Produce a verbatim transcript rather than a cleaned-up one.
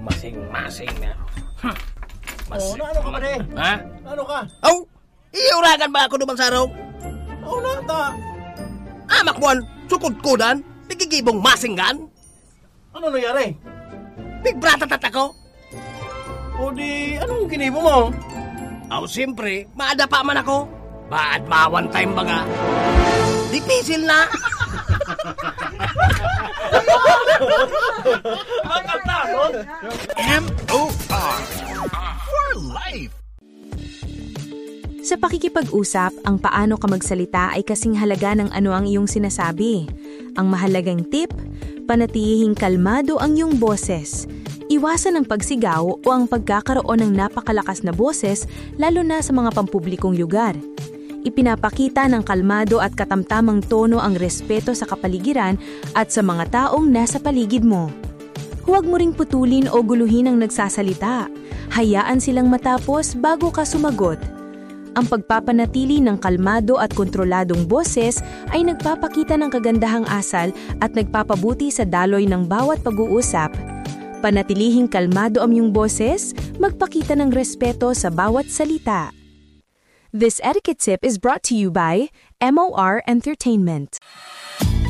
Masing-masing na. Hm. Oh, na ano ka ba de? Ha? Ano ka? Aw! Iuragan ba ako naman sa araw? Oo na ta. Amak mo ang sukod-kudan? Nagigibong masinggan? Ano nangyari? Bigbratatat ako? O di, anong ginibo mo? Aw, siyempre, maada pa man ako. Baad ma one time ba nga? Dipisil na. Magkatason? M O R for life. Sa pakikipag-usap, ang paano ka magsalita ay kasing halaga ng ano ang iyong sinasabi. Ang mahalagang tip, panatilihing kalmado ang iyong boses. Iwasan ang pagsigaw o ang pagkakaroon ng napakalakas na boses lalo na sa mga pampublikong lugar. Ipinapakita ng kalmado at katamtamang tono ang respeto sa kapaligiran at sa mga taong nasa paligid mo. Huwag mo ring putulin o guluhin ang nagsasalita. Hayaan silang matapos bago ka sumagot. Ang pagpapanatili ng kalmado at kontroladong boses ay nagpapakita ng kagandahang asal at nagpapabuti sa daloy ng bawat pag-uusap. Panatilihing kalmado ang iyong boses, magpakita ng respeto sa bawat salita. This etiquette tip is brought to you by M O R Entertainment.